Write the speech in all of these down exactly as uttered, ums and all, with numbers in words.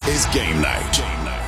is Game Night. Game Night.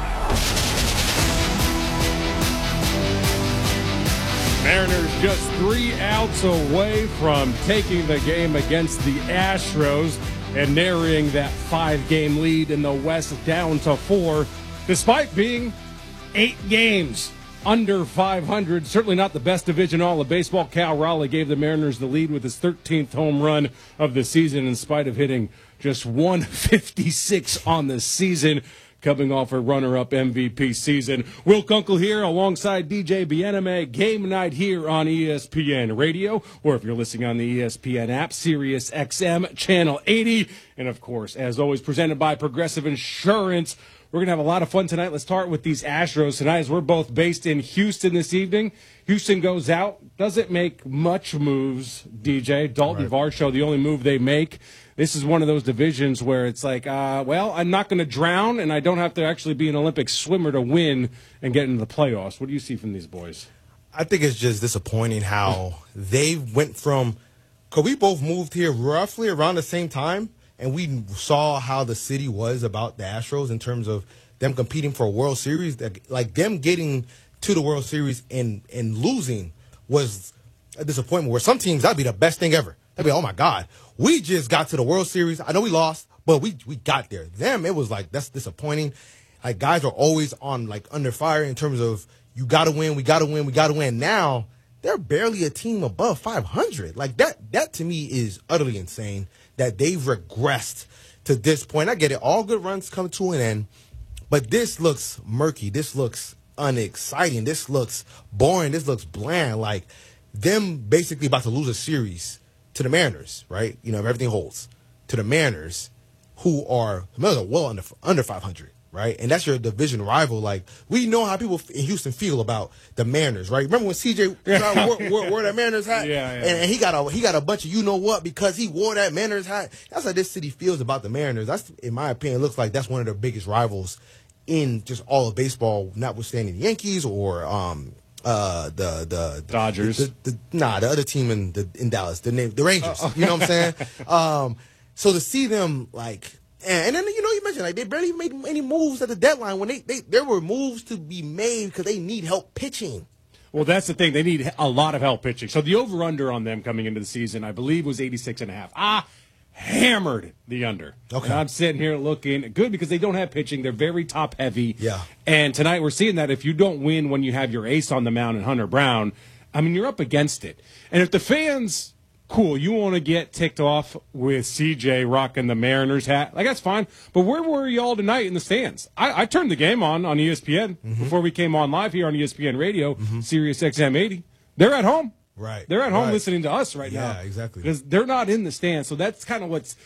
Mariners just three outs away from taking the game against the Astros and narrowing that five-game lead in the West down to four, despite being eight games under five hundred. Certainly not the best division all of baseball. Cal Raleigh gave the Mariners the lead with his thirteenth home run of the season in spite of hitting just one fifty-six on the season, coming off a runner-up M V P season. Will Kunkel here alongside D J Bieneme. Game Night here on E S P N Radio, or if you're listening on the E S P N app, Sirius X M Channel eighty. And, of course, as always, presented by Progressive Insurance. We're going to have a lot of fun tonight. Let's start with these Astros tonight, as we're both based in Houston this evening. Houston goes out, doesn't make much moves, D J. Dalton Right. Varsho, the only move they make. This is one of those divisions where it's like, uh, well, I'm not going to drown, and I don't have to actually be an Olympic swimmer to win and get into the playoffs. What do you see from these boys? I think it's just disappointing how they went from – because we both moved here roughly around the same time, and we saw how the city was about the Astros in terms of them competing for a World Series. Like, them getting to the World Series and, and losing was a disappointment, where some teams, that'd be the best thing ever. That'd be, oh, my God. We just got to the World Series. I know we lost, but we we got there. Them, it was like, that's disappointing. Like, guys are always on, like, under fire in terms of, you got to win, we got to win, we got to win. Now, they're barely a team above five hundred. Like, that, that to me is utterly insane that they've regressed to this point. I get it. All good runs come to an end, but this looks murky. This looks unexciting. This looks boring. This looks bland. Like, them basically about to lose a series to the Mariners, right? You know, if everything holds, to the Mariners, who are, the Mariners are well under under five hundred, right? And that's your division rival. Like, we know how people in Houston feel about the Mariners, right? Remember when C J wore, wore, wore that Mariners hat? Yeah, yeah. And, and he got a he got a bunch of you know what because he wore that Mariners hat. That's how this city feels about the Mariners. That's, in my opinion, looks like that's one of their biggest rivals in just all of baseball, notwithstanding the Yankees or um. Uh, the the Dodgers. The, the, the, nah, the other team in the in Dallas, the name, the Rangers. Uh, you know what I'm saying? um, so to see them like, and, and then you know you mentioned like they barely made any moves at the deadline when they, they there were moves to be made because they need help pitching. Well, that's the thing. They need a lot of help pitching. So the over-under on them coming into the season, I believe, was eighty-six and a half. Ah, hammered the under. Okay. And I'm sitting here looking good because they don't have pitching. They're very top-heavy. Yeah. And tonight we're seeing that if you don't win when you have your ace on the mound and Hunter Brown, I mean, you're up against it. And if the fans, cool, you want to get ticked off with C J rocking the Mariners hat, like, that's fine. But where were y'all tonight in the stands? I, I turned the game on on E S P N mm-hmm. before we came on live here on E S P N Radio, mm-hmm. Sirius X M eighty. They're at home. Right. They're at home right. listening to us right yeah, now. Yeah, exactly. Because they're not in the stands. So that's kind of what's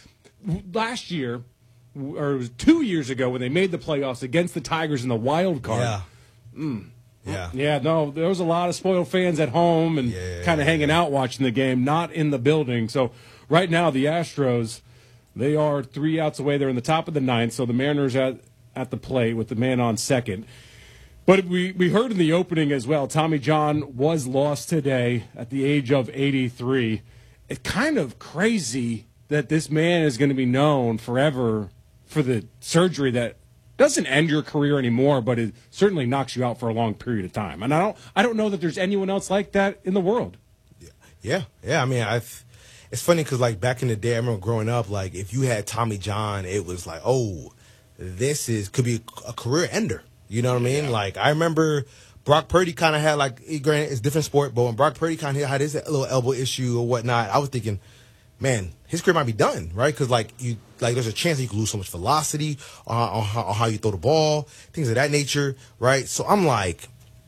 last year, or it was two years ago when they made the playoffs against the Tigers in the wild card. Yeah. Mm. Yeah. Yeah, no, there was a lot of spoiled fans at home and yeah, kind of yeah, hanging yeah. out watching the game, not in the building. So right now the Astros, they are three outs away. They're in the top of the ninth. So the Mariners at, at the plate with the man on second. But we, we heard in the opening as well, Tommy John was lost today at the age of eighty-three. It's kind of crazy that this man is going to be known forever for the surgery that doesn't end your career anymore, but it certainly knocks you out for a long period of time. And I don't I don't know that there's anyone else like that in the world. Yeah, yeah. I mean, I've, it's funny because, like, back in the day, I remember growing up, like, if you had Tommy John, it was like, oh, this is could be a career ender. You know what I mean? Yeah. Like, I remember Brock Purdy kind of had, like, granted, it's a different sport, but when Brock Purdy kind of had his little elbow issue or whatnot, I was thinking, man, his career might be done, right? Because, like, you, like, there's a chance that you could lose so much velocity on, on, how, on how you throw the ball, things of that nature, right? So I'm like,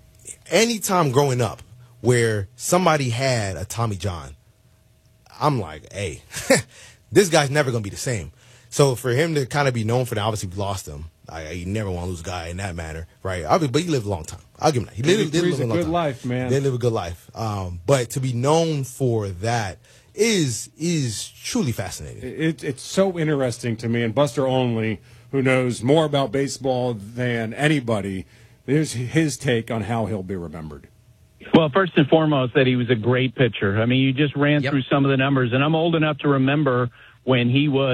anytime growing up where somebody had a Tommy John, I'm like, hey, this guy's never going to be the same. So for him to kind of be known for that, obviously we lost him. I, you never want to lose a guy in that manner, right? I mean, but he lived a long time. I'll give him that. He lived, did live a, a long good time. life, man. Did live a good life. Um, but to be known for that is is truly fascinating. It, it's so interesting to me. And Buster Olney, who knows more about baseball than anybody, there's his take on how he'll be remembered. Well, first and foremost, that he was a great pitcher. I mean, you just ran yep. through some of the numbers, and I'm old enough to remember when he was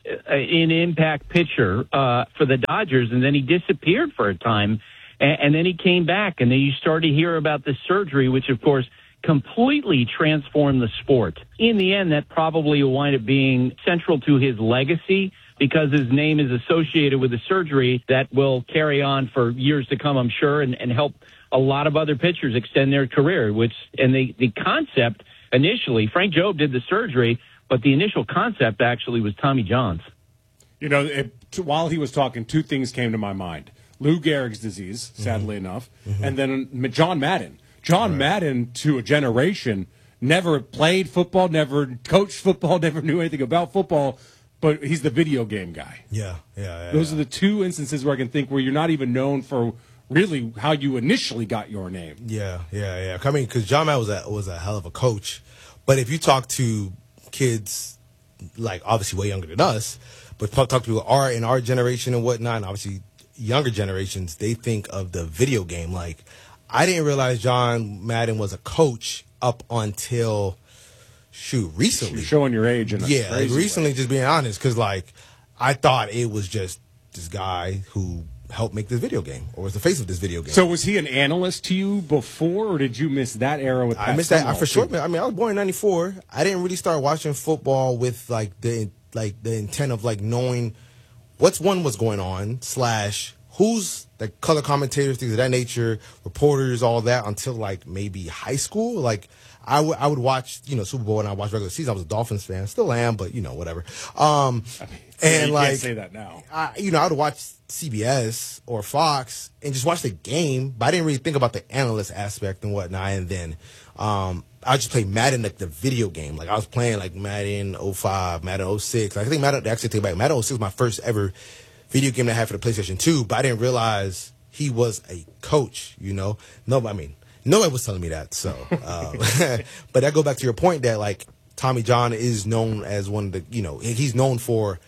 an impact pitcher uh, for the Dodgers, and then he disappeared for a time, and, and then he came back, and then you started to hear about this surgery, which, of course, completely transformed the sport. In the end, that probably will wind up being central to his legacy because his name is associated with a surgery that will carry on for years to come, I'm sure, and, and help a lot of other pitchers extend their career. Which and the, the concept initially, Frank Jobe did the surgery, but the initial concept actually was Tommy John's. You know, it, while he was talking, two things came to my mind. Lou Gehrig's disease, sadly mm-hmm. enough, mm-hmm. and then John Madden. John right. Madden, to a generation, never played football, never coached football, never knew anything about football, but he's the video game guy. Yeah, yeah, yeah. Those yeah. are the two instances where I can think where you're not even known for really how you initially got your name. Yeah, yeah, yeah. I mean, because John Madden was a, was a hell of a coach, but if you talk to kids, like obviously way younger than us, but talk, talk to people our, in our generation and whatnot, and obviously younger generations, they think of the video game like, I didn't realize John Madden was a coach up until, shoot, recently. You're showing your age. In a yeah, like recently, way. Just being honest, because, like, I thought it was just this guy who helped make this video game or was the face of this video game. So was he an analyst to you before, or did you miss that era with Pat I missed that. I, for sure. Too? I mean, I was born in ninety-four. I didn't really start watching football with, like, the like the intent of, like, knowing what's one was going on, slash, who's the color commentators, things of that nature, reporters, all that, until like maybe high school. Like I would I would watch, you know, Super Bowl and I watched regular season. I was a Dolphins fan, still am, but you know, whatever. Um, I mean, and you like can't say that now. I, you know, I would watch C B S or Fox and just watch the game, but I didn't really think about the analyst aspect and whatnot. And then um, I just play Madden, like the video game. Like I was playing like Madden oh five, Madden oh six. Like, I think Madden, actually take it back, Madden oh six was my first ever video game that I had for the PlayStation two, but I didn't realize he was a coach, you know? No, I mean, nobody was telling me that, so. Um, but that goes back to your point that, like, Tommy John is known as one of the, you know, he's known for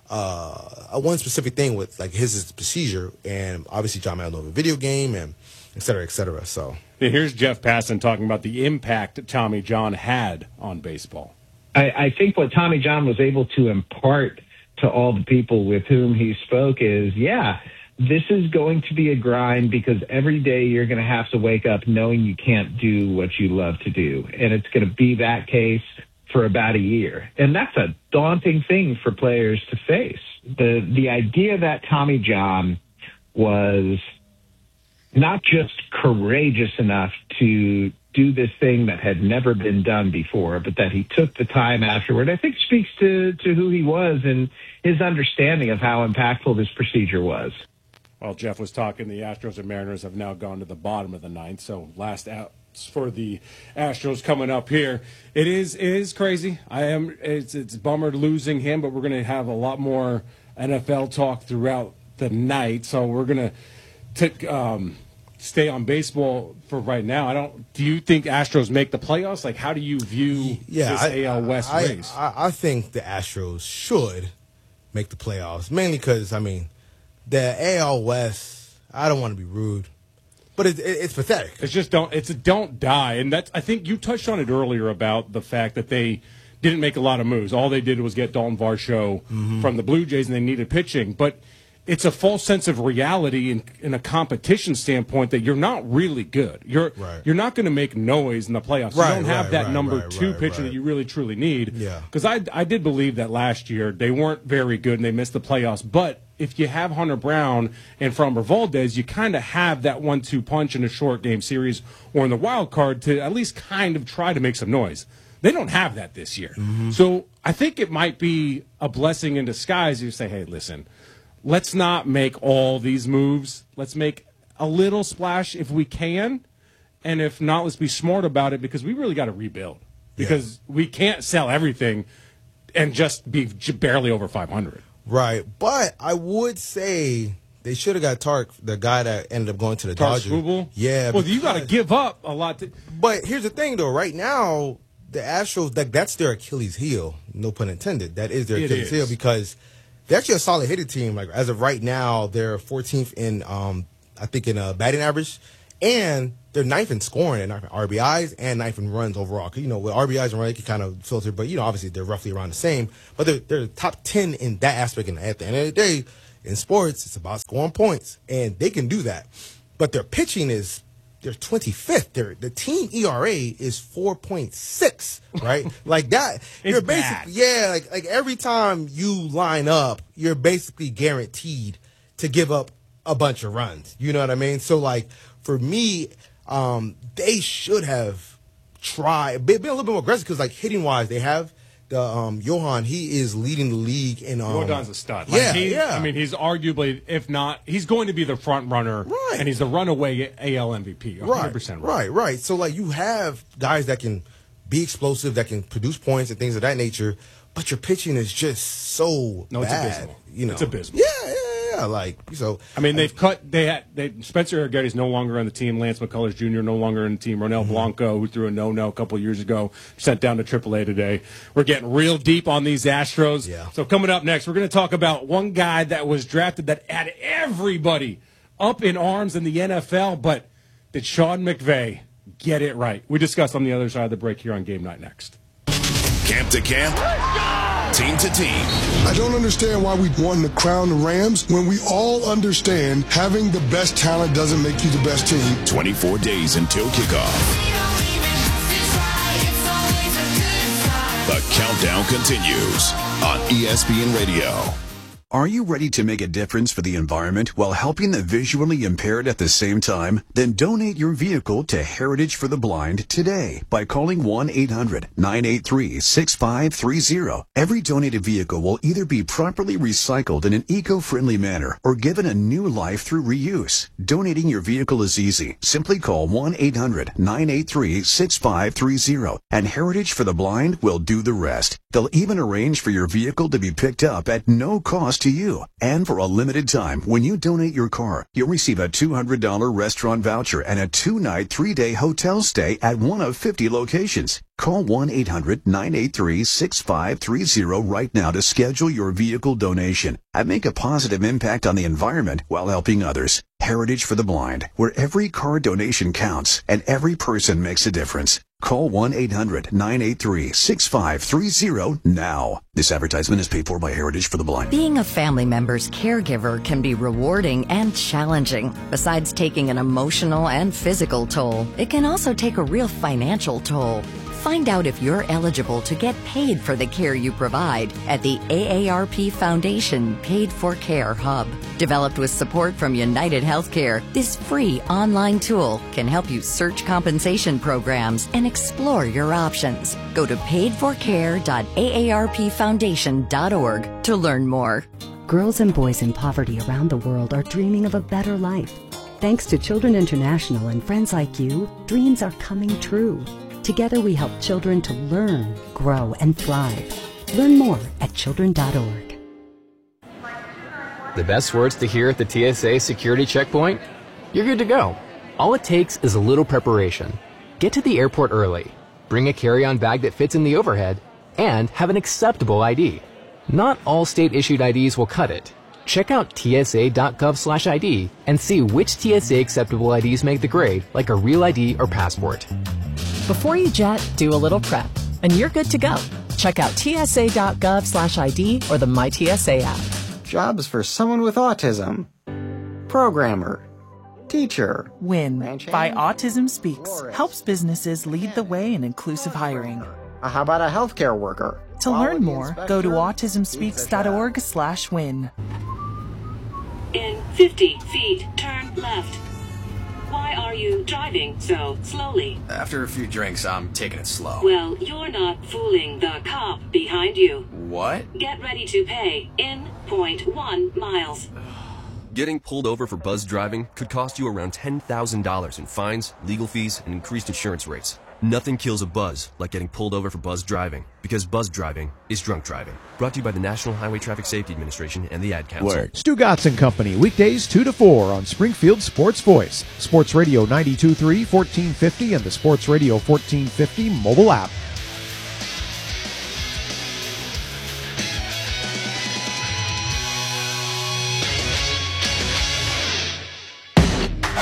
uh, one specific thing with, like, his, his procedure, and obviously John Madden knows a video game, and et cetera, et cetera, so. Here's Jeff Passan talking about the impact Tommy John had on baseball. I, I think what Tommy John was able to impart to all the people with whom he spoke is, yeah, this is going to be a grind because every day you're going to have to wake up knowing you can't do what you love to do. And it's going to be that case for about a year. And that's a daunting thing for players to face. The, the idea that Tommy John was not just courageous enough to do this thing that had never been done before, but that he took the time afterward, I think speaks to, to who he was and his understanding of how impactful this procedure was. Well, Jeff was talking, the Astros and Mariners have now gone to the bottom of the ninth, so last outs for the Astros coming up here. It is it is crazy. I am it's it's a bummer losing him, but we're going to have a lot more N F L talk throughout the night, so we're going to um stay on baseball for right now. I don't. Do you think Astros make the playoffs? Like, how do you view yeah, this I, A L West I, race? I, I think the Astros should make the playoffs, mainly because I mean, the A L West. I don't want to be rude, but it, it, it's pathetic. It's just don't. It's a don't die, and that's. I think you touched on it earlier about the fact that they didn't make a lot of moves. All they did was get Dalton Varsho mm-hmm. from the Blue Jays, and they needed pitching, but it's a false sense of reality in, in a competition standpoint that you're not really good. You're right. you're not going to make noise in the playoffs. Right, you don't have right, that right, number right, two right, pitcher right. that you really truly need. Yeah. Because I I did believe that last year they weren't very good and they missed the playoffs. But if you have Hunter Brown and Framber Valdez, you kind of have that one two punch in a short game series or in the wild card to at least kind of try to make some noise. They don't have that this year. Mm-hmm. So I think it might be a blessing in disguise. You say, hey, listen, let's not make all these moves. Let's make a little splash if we can. And if not, let's be smart about it because we really got to rebuild. Because yeah. we can't sell everything and just be barely over five hundred. Right. But I would say they should have got Tark, the guy that ended up going to the Tark Dodgers. Skubal? Yeah. Well, you got to give up a lot. To- but here's the thing, though. Right now, the Astros, that, that's their Achilles heel. No pun intended. That is their It Achilles is. heel because they're actually a solid hitting team. Like as of right now, they're fourteenth in, um, I think, in uh, batting average, And they're ninth in scoring and ninth in R B Is and ninth in runs overall. You know, with R B Is and runs, you can kind of filter, but, you know, obviously they're roughly around the same. But they're, they're top ten in that aspect. And at the end of the day, in sports, it's about scoring points. And they can do that. But their pitching is, they're twenty-fifth. Their, the team E R A is four point six, right? Like that. You're basically, yeah, like, like every time you line up, you're basically guaranteed to give up a bunch of runs. You know what I mean? So, like, for me, um, they should have tried, been, been a little bit more aggressive because, like, hitting-wise, they have the um, Johan. He is leading the league in. Um, Johan's a stud. Like, yeah, he, yeah. I mean, he's arguably, if not, he's going to be the front runner, right? And he's the runaway A L M V P. one hundred percent right, right, right. So, like, you have guys that can be explosive, that can produce points and things of that nature, but your pitching is just so no, bad. It's abysmal. You know, it's abysmal. Yeah, yeah. Yeah, like so. I mean, they've cut. They had they, Spencer Arrieta's no longer on the team. Lance McCullers Junior no longer on the team. Ronel mm-hmm. Blanco, who threw a no-no a couple of years ago, sent down to triple A today. We're getting real deep on these Astros. Yeah. So coming up next, we're going to talk about one guy that was drafted that had everybody up in arms in the N F L. But did Sean McVay get it right? We discuss on the other side of the break here on Game Night next. Camp to camp, team to team. I don't understand why we want to crown the Rams when we all understand having the best talent doesn't make you the best team. twenty-four days until kickoff. The countdown continues on E S P N Radio. Are you ready to make a difference for the environment while helping the visually impaired at the same time? Then donate your vehicle to Heritage for the Blind today by calling one eight hundred nine eight three six five three zero. Every donated vehicle will either be properly recycled in an eco-friendly manner or given a new life through reuse. Donating your vehicle is easy. Simply call one eight hundred nine eight three six five three zero and Heritage for the Blind will do the rest. They'll even arrange for your vehicle to be picked up at no cost to you. And for a limited time, when you donate your car, you'll receive a two hundred dollars restaurant voucher and a two-night, three-day hotel stay at one of fifty locations. Call one eight hundred nine eight three six five three zero right now to schedule your vehicle donation and make a positive impact on the environment while helping others. Heritage for the Blind, where every car donation counts and every person makes a difference. Call one eight hundred nine eight three six five three zero now. This advertisement is paid for by Heritage for the Blind. Being a family member's caregiver can be rewarding and challenging. Besides taking an emotional and physical toll, it can also take a real financial toll. Find out if you're eligible to get paid for the care you provide at the A A R P Foundation Paid for Care Hub. Developed with support from United Healthcare, this free online tool can help you search compensation programs and explore your options. Go to paid for care dot A A R P foundation dot org to learn more. Girls and boys in poverty around the world are dreaming of a better life. Thanks to Children International and friends like you, dreams are coming true. Together we help children to learn, grow, and thrive. Learn more at children dot org. The best words to hear at the T S A security checkpoint? You're good to go. All it takes is a little preparation. Get to the airport early, bring a carry-on bag that fits in the overhead, and have an acceptable I D. Not all state-issued I Ds will cut it. Check out T S A dot gov slash I D and see which T S A acceptable I Ds make the grade, like a real I D or passport. Before you jet, do a little prep, and you're good to go. Check out T S A dot gov slash I D or the My T S A app. Jobs for someone with autism. Programmer. Teacher. WIN by Autism Speaks Florist. Helps businesses lead the way in inclusive hiring. Uh, how about a healthcare worker? To Quality learn more, go to autism speaks dot org slash win. In fifty feet, turn left. Why are you driving so slowly? After a few drinks, I'm taking it slow. Well, you're not fooling the cop behind you. What? Get ready to pay in point one miles. Getting pulled over for buzz driving could cost you around ten thousand dollars in fines, legal fees, and increased insurance rates. Nothing kills a buzz like getting pulled over for buzz driving, because buzz driving is drunk driving. Brought to you by the National Highway Traffic Safety Administration and the Ad Council. Word. Stu Gatz and Company, weekdays two to four on Springfield Sports Voice, Sports Radio ninety-two point three, fourteen fifty, and the Sports Radio fourteen fifty mobile app.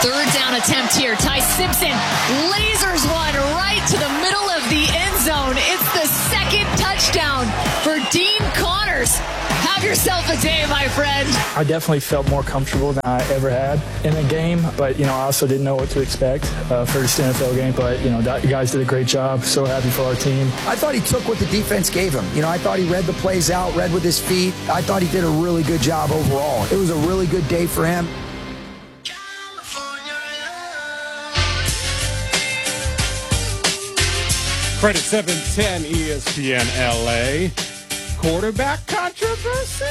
Third down attempt here. Ty Simpson lasers one right to the middle of the end zone. It's the second touchdown for Dean Connors. Have yourself a day, my friend. I definitely felt more comfortable than I ever had in a game, but, you know, I also didn't know what to expect uh, first N F L game, but, you know, you guys did a great job. So happy for our team. I thought he took what the defense gave him. You know, I thought he read the plays out, read with his feet. I thought he did a really good job overall. It was a really good day for him. Credit seven ten E S P N L A. Quarterback controversy?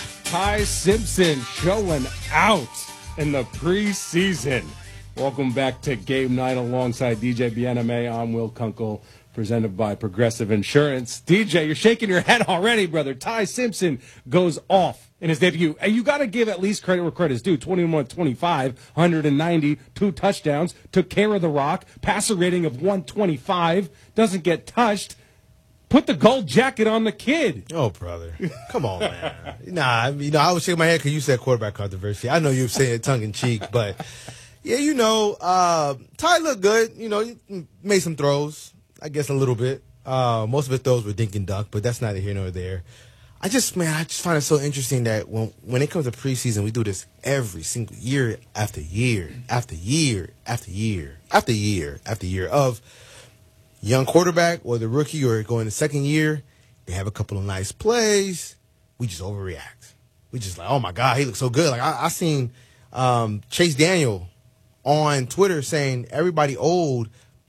Ty Simpson showing out in the preseason. Welcome back to Game Night alongside D J B N M A. I'm Will Kunkel, presented by Progressive Insurance. D J, you're shaking your head already, brother. Ty Simpson goes off in his debut. And you got to give at least credit where credit's due. twenty-one twenty-five, one ninety, two touchdowns, took care of the rock, passer rating of one twenty-five, doesn't get touched. Put the gold jacket on the kid. Oh, brother. Come on, man. Nah, I mean, you know, I was shaking my head because you said quarterback controversy. I know you were saying it tongue-in-cheek, but, yeah, you know, uh, Ty looked good. You know, he made some throws, I guess a little bit. Uh, most of his throws were dink and dunk, but that's neither here nor there. I just, man, I just find it so interesting that when when it comes to preseason, we do this every single year after year after year after year after year after year of young quarterback or the rookie or going the second year, they have a couple of nice plays. We just overreact. We just like, oh, my God, he looks so good. Like, I, I seen um, Chase Daniel on Twitter saying everybody owed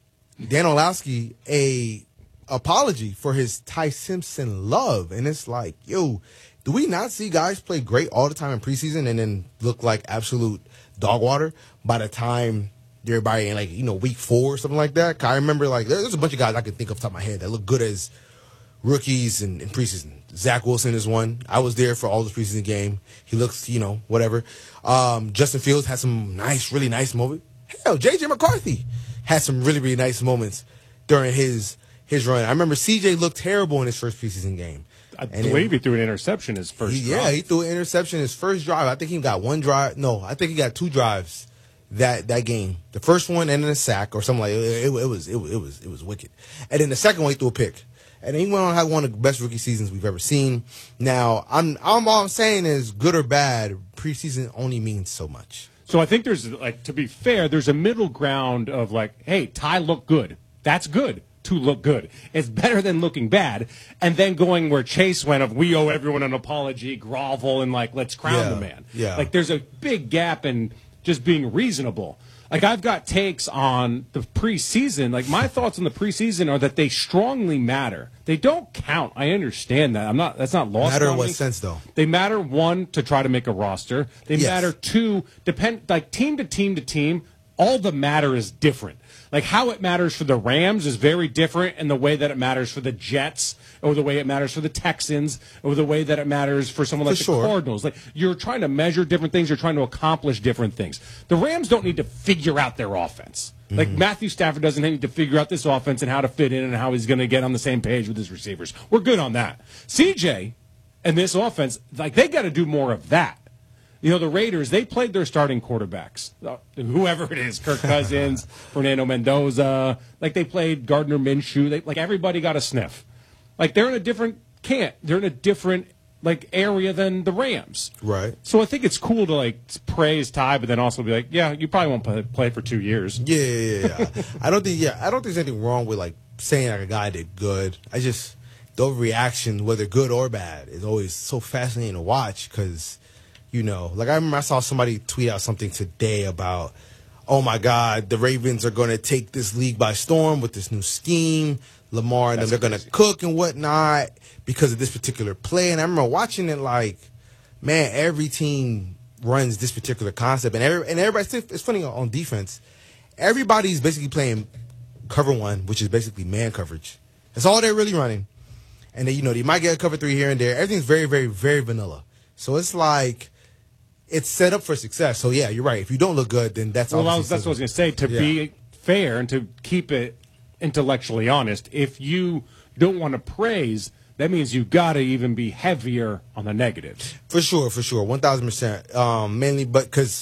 Dan Orlovsky a apology for his Ty Simpson love. And it's like, yo, do we not see guys play great all the time in preseason and then look like absolute dog water by the time everybody in, like, you know, week four or something like that? I remember, like, there's a bunch of guys I can think of off the top of my head that look good as rookies in, in preseason. Zach Wilson is one. I was there for all the preseason game. He looks, you know, whatever. Um, Justin Fields had some nice, really nice moments. Hell, J J McCarthy had some really, really nice moments during his his run. I remember C J looked terrible in his first preseason game. I and believe it, he threw an interception his first he, drive. Yeah, he threw an interception his first drive. I think he got one drive. No, I think he got two drives that that game. The first one and then a sack or something like it. It, it was it, it was it was wicked. And then the second one he threw a pick. And he went on to have one of the best rookie seasons we've ever seen. Now, I'm, I'm all I'm saying is good or bad, preseason only means so much. So I think there's, like, to be fair, there's a middle ground of, like, hey, Ty looked good. That's good to look good. It's better than looking bad. And then going where Chase went of we owe everyone an apology, grovel, and, like, let's crown Yeah, the man. yeah. Like, there's a big gap in just being reasonable. Like, I've got takes on the preseason. Like, my thoughts on the preseason are that they strongly matter. They don't count. I understand that. I'm not. That's not lost. Matter in on what me. sense, though? They matter, one, to try to make a roster. They Yes. matter, two, depend like team to team to team. All the matter is different. Like, how it matters for the Rams is very different in the way that it matters for the Jets, or the way it matters for the Texans, or the way that it matters for someone like For the sure. Cardinals. Like, you're trying to measure different things. You're trying to accomplish different things. The Rams don't need to figure out their offense. Like, Mm-hmm. Matthew Stafford doesn't need to figure out this offense and how to fit in and how he's going to get on the same page with his receivers. We're good on that. C J and this offense, like, they got to do more of that. You know, the Raiders, they played their starting quarterbacks, uh, whoever it is, Kirk Cousins, Fernando Mendoza. Like, they played Gardner Minshew. They, like, everybody got a sniff. Like, they're in a different camp. They're in a different, like, area than the Rams. Right. So I think it's cool to, like, praise Ty, but then also be like, yeah, you probably won't play, play for two years. Yeah, yeah, yeah. yeah. I don't think. Yeah, I don't think there's anything wrong with, like, saying like a guy did good. I just the overreaction, whether good or bad, is always so fascinating to watch because, you know, like I remember I saw somebody tweet out something today about, oh my God, the Ravens are going to take this league by storm with this new scheme. Lamar and them, they're going to cook and whatnot because of this particular play. And I remember watching it like, man, every team runs this particular concept. And every, and everybody, it's funny on defense, everybody's basically playing cover one, which is basically man coverage. That's all they're really running. And then, you know, they might get a cover three here and there. Everything's very, very, very vanilla. So it's like, it's set up for success. So, yeah, you're right. If you don't look good, then that's well, obviously that's what I was going to say. To Yeah. be fair and to keep it intellectually honest, if you don't want to praise, that means you got to even be heavier on the negatives. For sure, for sure. one thousand percent. Um, mainly, but because,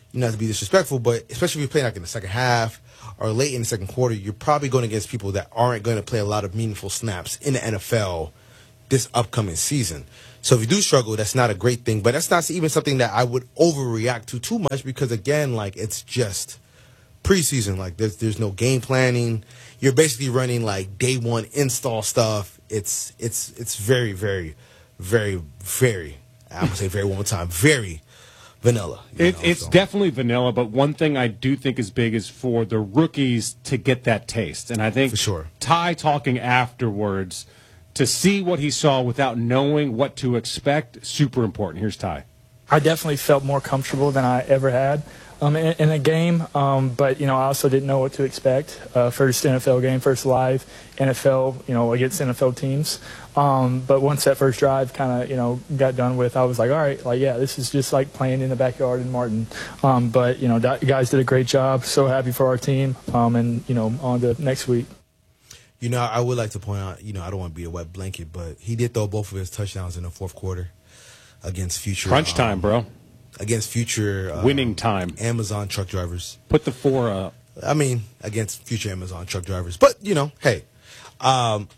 not to be disrespectful, but especially if you're playing like in the second half or late in the second quarter, you're probably going against people that aren't going to play a lot of meaningful snaps in the N F L this upcoming season. So if you do struggle, that's not a great thing, but that's not even something that I would overreact to too much because, again, like it's just preseason. Like there's there's no game planning. You're basically running like day one install stuff. It's it's it's very very very very. I'm gonna say very one more time. Very vanilla. It, know, it's so. definitely vanilla. But one thing I do think is big is for the rookies to get that taste, and I think for sure. Ty talking afterwards to see what he saw without knowing what to expect, super important. Here's Ty. I definitely felt more comfortable than I ever had um, in, in a game, um, but, you know, I also didn't know what to expect. Uh, first N F L game, first live N F L, you know, against N F L teams. Um, but once that first drive kind of, you know, got done with, I was like, all right, like, yeah, this is just like playing in the backyard in Martin. Um, but, you know, you guys did a great job. So happy for our team. Um, and, you know, on to next week. You know, I would like to point out, you know, I don't want to be a wet blanket, but he did throw both of his touchdowns in the fourth quarter against future. Crunch um, time, bro. Against future. Uh, Winning time. Amazon truck drivers. Put the four up. I mean, against future Amazon truck drivers. But, you know, hey, um,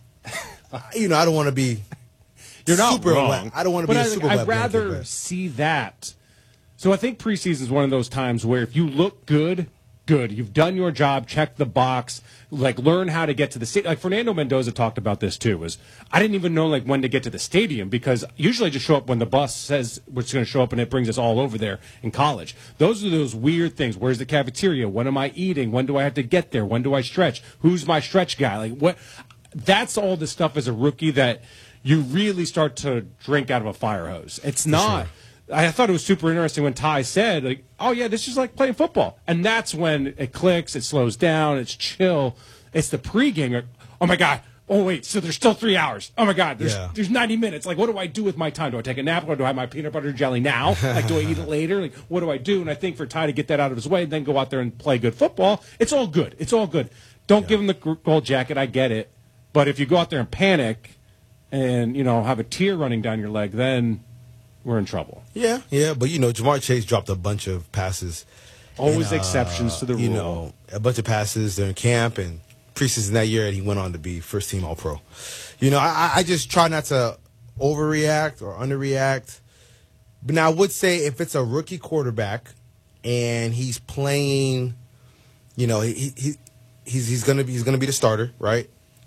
you know, I don't want to be You're not super wrong. wet. I don't want to but be a I, super I'd wet rather blanket, see that. So I think preseason is one of those times where if you look good, good. You've done your job, check the box, like learn how to get to the stadium. Like Fernando Mendoza talked about this too, was I didn't even know like when to get to the stadium because usually I just show up when the bus says it's going to show up and it brings us all over there in college. Those are those weird things. Where's the cafeteria? When am I eating? When do I have to get there? When do I stretch? Who's my stretch guy? Like what? That's all the stuff as a rookie that you really start to drink out of a fire hose. It's not. Sure. I thought it was super interesting when Ty said, like, oh, yeah, this is like playing football. And that's when it clicks, it slows down, it's chill. It's the pregame. Oh, my God. Oh, wait, so there's still three hours. Oh, my God, there's yeah. there's ninety minutes. Like, what do I do with my time? Do I take a nap or do I have my peanut butter and jelly now? Like, do I eat it later? Like, what do I do? And I think for Ty to get that out of his way and then go out there and play good football, it's all good. It's all good. Don't yeah. give him the gold jacket. I get it. But if you go out there and panic and, you know, have a tear running down your leg, then we're in trouble. Yeah, yeah, but, you know, Jamar Chase dropped a bunch of passes. Always and, uh, exceptions to the rule. You know, a bunch of passes during camp and preseason that year, and he went on to be first-team All-Pro. You know, I, I just try not to overreact or underreact. But now I would say if it's a rookie quarterback and he's playing, you know, he, he he's he's gonna be he's gonna be the starter, right?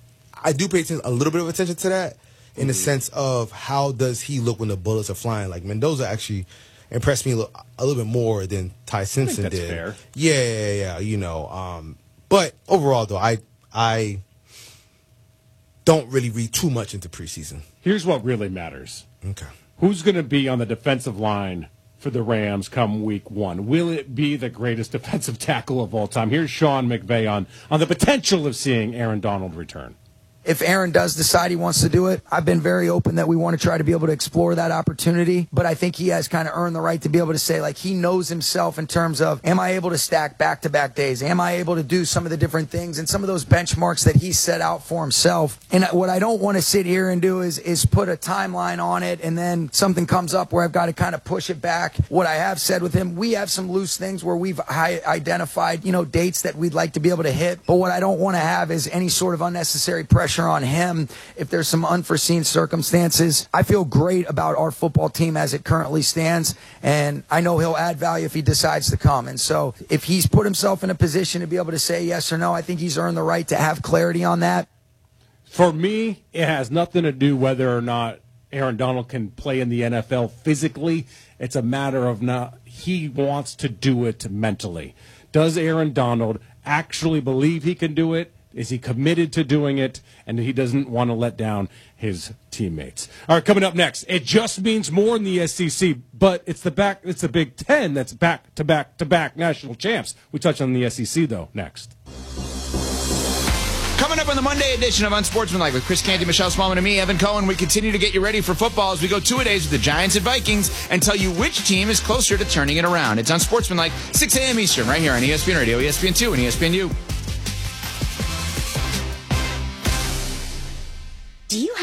I do pay attention, a little bit of attention to that. In the sense of how does he look when the bullets are flying? Like Mendoza actually impressed me a little, a little bit more than Ty Simpson I think that's did. Fair. Yeah, yeah, yeah. You know, um, but overall though, I I don't really read too much into preseason. Here's what really matters. Okay, who's going to be on the defensive line for the Rams come week one? Will it be the greatest defensive tackle of all time? Here's Sean McVay on on the potential of seeing Aaron Donald return. If Aaron does decide he wants to do it, I've been very open that we want to try to be able to explore that opportunity. But I think he has kind of earned the right to be able to say, like, he knows himself in terms of, am I able to stack back-to-back days? Am I able to do some of the different things and some of those benchmarks that he set out for himself? And what I don't want to sit here and do is, is put a timeline on it and then something comes up where I've got to kind of push it back. What I have said with him, we have some loose things where we've identified, you know, dates that we'd like to be able to hit. But what I don't want to have is any sort of unnecessary pressure on him if there's some unforeseen circumstances. I feel great about our football team as it currently stands, and I know he'll add value if he decides to come. And so if he's put himself in a position to be able to say yes or no, I think he's earned the right to have clarity on that. For me, it has nothing to do whether or not Aaron Donald can play in the N F L physically. It's a matter of not he wants to do it mentally. Does Aaron Donald actually believe he can do it? Is he committed to doing it? And he doesn't want to let down his teammates. All right, coming up next, it just means more in the S E C, but it's the back. It's the Big Ten that's back to back to back national champs. We touch on the S E C though next. Coming up on the Monday edition of Unsportsmanlike with Chris Canty, Michelle Smallman, and me, Evan Cohen, we continue to get you ready for football as we go two-a-days with the Giants and Vikings and tell you which team is closer to turning it around. It's Unsportsmanlike, six a.m. Eastern, right here on E S P N Radio, E S P N two, and E S P N U. Do you have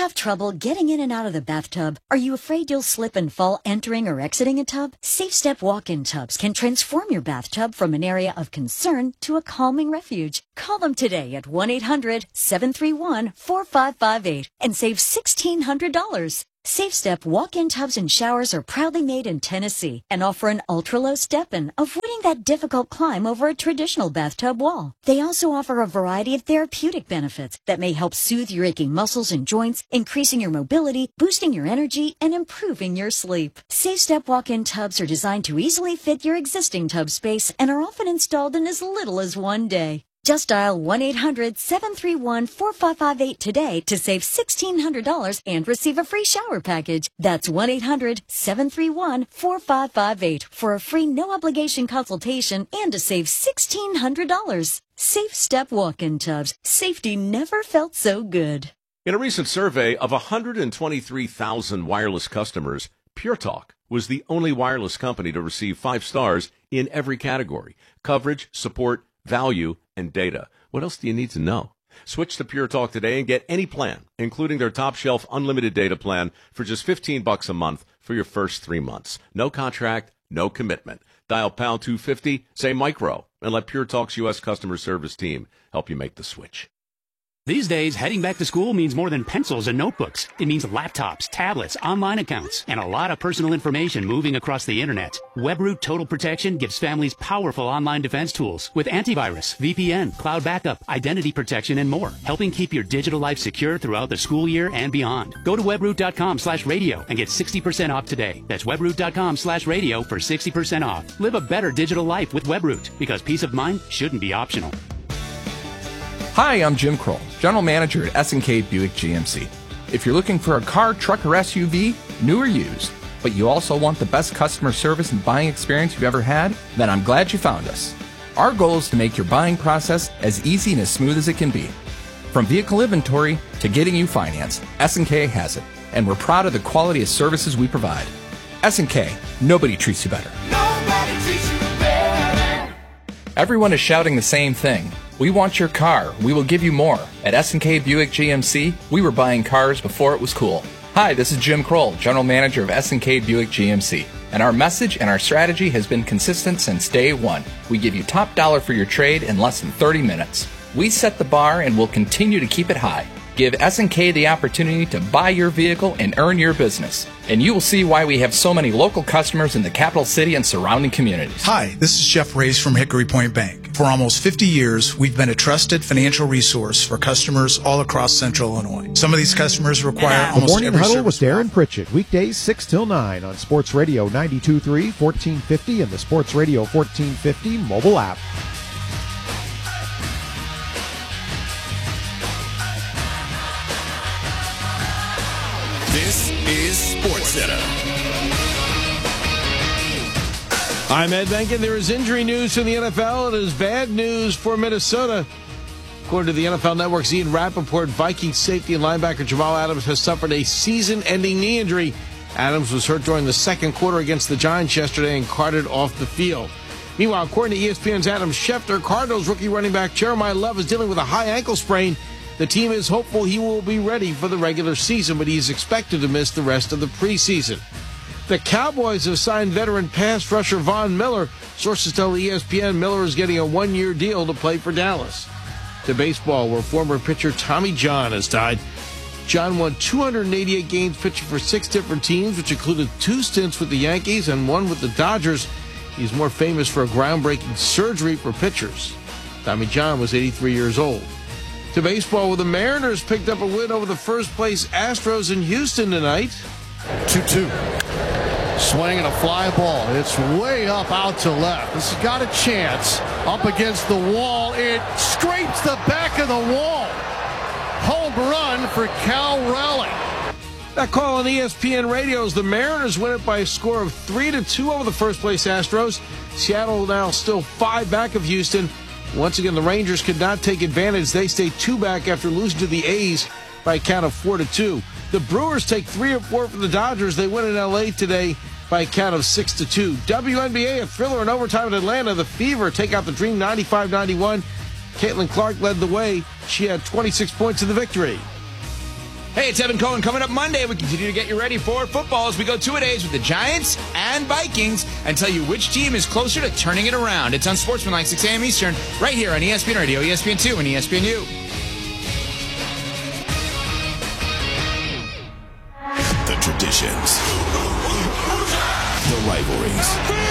have trouble getting in and out of the bathtub? Are you afraid you'll slip and fall entering or exiting a tub? Safe Step walk-in tubs can transform your bathtub from an area of concern to a calming refuge. Call them today at one eight hundred seven three one four five five eight and save sixteen hundred dollars. Safe Step walk-in tubs and showers are proudly made in Tennessee and offer an ultra-low step-in, avoiding that difficult climb over a traditional bathtub wall. They also offer a variety of therapeutic benefits that may help soothe your aching muscles and joints, increasing your mobility, boosting your energy, and improving your sleep. Safe Step walk-in tubs are designed to easily fit your existing tub space and are often installed in as little as one day. Just dial one eight hundred seven three one four five five eight today to save sixteen hundred dollars and receive a free shower package. That's one eight hundred seven three one four five five eight for a free no-obligation consultation and to save sixteen hundred dollars. Safe Step walk-in tubs. Safety never felt so good. In a recent survey of one hundred twenty-three thousand wireless customers, Pure Talk was the only wireless company to receive five stars in every category: coverage, support, value, and data. What else do you need to know? Switch to Pure Talk today and get any plan, including their top shelf unlimited data plan, for just fifteen bucks a month for your first three months. No contract, no commitment. Dial pound two fifty, say micro, and let Pure Talk's U S customer service team help you make the switch. These days, heading back to school means more than pencils and notebooks. It means laptops, tablets, online accounts, and a lot of personal information moving across the internet. WebRoot Total Protection gives families powerful online defense tools with antivirus, V P N, cloud backup, identity protection, and more, helping keep your digital life secure throughout the school year and beyond. Go to webroot.com slash radio and get sixty percent off today. That's webroot.com slash radio for sixty percent off. Live a better digital life with WebRoot, because peace of mind shouldn't be optional. Hi, I'm Jim Kroll, General Manager at S and K Buick G M C. If you're looking for a car, truck, or S U V, new or used, but you also want the best customer service and buying experience you've ever had, then I'm glad you found us. Our goal is to make your buying process as easy and as smooth as it can be. From vehicle inventory to getting you financed, S and K has it, and we're proud of the quality of services we provide. S and K, nobody treats you better. Nobody treats you better. Everyone is shouting the same thing. We want your car. We will give you more. At S and K Buick G M C, we were buying cars before it was cool. Hi, this is Jim Kroll, General Manager of S and K Buick G M C. And our message and our strategy has been consistent since day one. We give you top dollar for your trade in less than thirty minutes. We set the bar and will continue to keep it high. Give S and K the opportunity to buy your vehicle and earn your business. And you will see why we have so many local customers in the capital city and surrounding communities. Hi, this is Jeff Reyes from Hickory Point Bank. For almost fifty years, we've been a trusted financial resource for customers all across Central Illinois. Some of these customers require The almost Morning every Huddle service. with Darren Pritchett, weekdays six till nine on Sports Radio ninety-two point three, fourteen fifty, and the Sports Radio fourteen fifty mobile app. This is SportsCenter. I'm Ed Benkin. There is injury news from the N F L. It is bad news for Minnesota. According to the N F L Network's Ian Rappaport, Vikings safety and linebacker Jamal Adams has suffered a season-ending knee injury. Adams was hurt during the second quarter against the Giants yesterday and carted off the field. Meanwhile, according to E S P N's Adam Schefter, Cardinals rookie running back Jeremiah Love is dealing with a high ankle sprain. The team is hopeful he will be ready for the regular season, but he is expected to miss the rest of the preseason. The Cowboys have signed veteran pass rusher Von Miller. Sources tell E S P N Miller is getting a one-year deal to play for Dallas. To baseball, where former pitcher Tommy John has died. John won two hundred eighty-eight games pitching for six different teams, which included two stints with the Yankees and one with the Dodgers. He's more famous for a groundbreaking surgery for pitchers. Tommy John was eighty-three years old. To baseball, where the Mariners picked up a win over the first-place Astros in Houston tonight. two two. Swing and a fly ball. It's way up out to left. This has got a chance. Up against the wall. It scrapes the back of the wall. Home run for Cal Raleigh. That call on E S P N Radio is the Mariners win it by a score of three to two over the first-place Astros. Seattle now still five back of Houston. Once again, the Rangers could not take advantage. They stay two back after losing to the A's by a count of four to two. The Brewers take three or four from the Dodgers. They win in L A today by a count of six to two. W N B A, a thriller in overtime in Atlanta. The Fever take out the Dream ninety-five ninety-one. Caitlin Clark led the way. She had twenty-six points in the victory. Hey, it's Evan Cohen. Coming up Monday, we continue to get you ready for football as we go two-a-days with the Giants and Vikings and tell you which team is closer to turning it around. It's on Sportsmanlike, six a.m. Eastern, right here on E S P N Radio, E S P N two, and E S P N U. The traditions, the rivalries,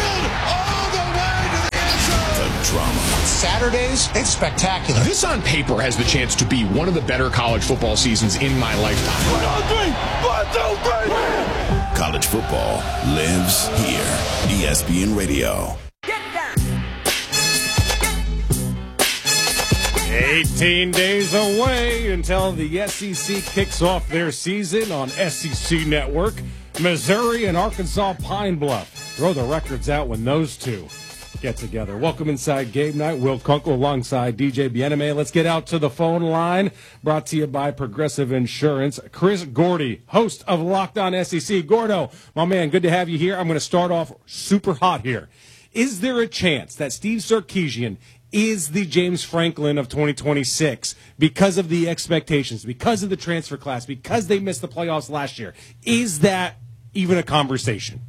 the drama. Saturdays, it's spectacular. This on paper has the chance to be one of the better college football seasons in my lifetime. One, two, three. One, two, three. College football lives here. E S P N Radio. eighteen days away until the S E C kicks off their season on S E C Network. Missouri and Arkansas Pine Bluff throw the records out when those two get together. Welcome inside Game Night. Will Kunkel alongside D J Bieneme. Let's get out to the phone line. Brought to you by Progressive Insurance. Chris Gordy, host of Locked On S E C. Gordo, my man, good to have you here. I'm going to start off super hot here. Is there a chance that Steve Sarkisian is the James Franklin of twenty twenty-six because of the expectations, because of the transfer class, because they missed the playoffs last year? Is that even a conversation?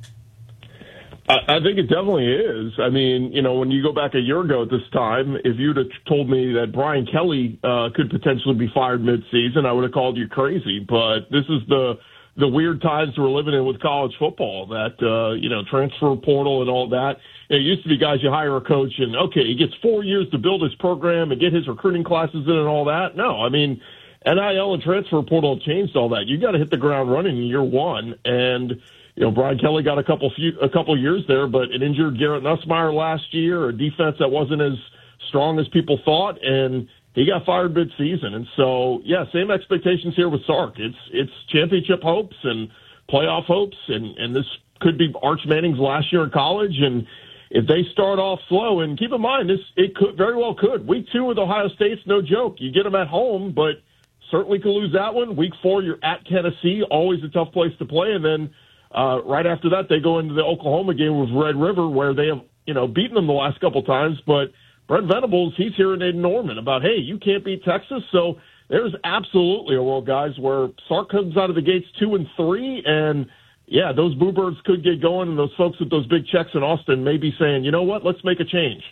I think it definitely is. I mean, you know, when you go back a year ago at this time, if you'd have told me that Brian Kelly uh, could potentially be fired midseason, I would have called you crazy. But this is the the weird times we're living in with college football, that, uh, you know, transfer portal and all that. It used to be guys, you hire a coach and, okay, he gets four years to build his program and get his recruiting classes in and all that. No, I mean, N I L and transfer portal have changed all that. You got to hit the ground running in year one. And, you know, Brian Kelly got a couple few, a couple years there, but it injured Garrett Nussmeier last year, a defense that wasn't as strong as people thought, and he got fired mid-season. And so, yeah, same expectations here with Sark. It's it's championship hopes and playoff hopes, and, and this could be Arch Manning's last year in college. And if they start off slow, and keep in mind, this it could very well could. Week two with Ohio State's no joke. You get them at home, but certainly could lose that one. Week four, you're at Tennessee, always a tough place to play, and then Uh, right after that, they go into the Oklahoma game with Red River, where they have, you know, beaten them the last couple times. But Brent Venables, he's hearing Aiden Norman about, hey, you can't beat Texas. So there's absolutely a world, guys, where Sark comes out of the gates two and three, and yeah, those Boo Birds could get going, and those folks with those big checks in Austin may be saying, you know what, let's make a change.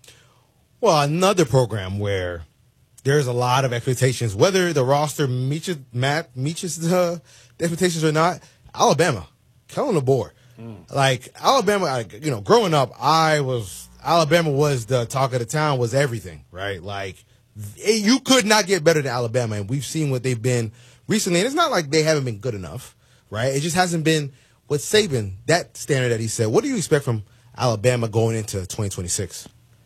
Well, another program where there's a lot of expectations, whether the roster meets Matt meets the expectations or not. Alabama. Kellen DeBoer. Mm. Like, Alabama, I, you know, growing up, I was, Alabama was the talk of the town, was everything, right? Like, it, you could not get better than Alabama, and we've seen what they've been recently. And it's not like they haven't been good enough, right? It just hasn't been with Saban, that standard that he set. What do you expect from Alabama going into twenty twenty-six?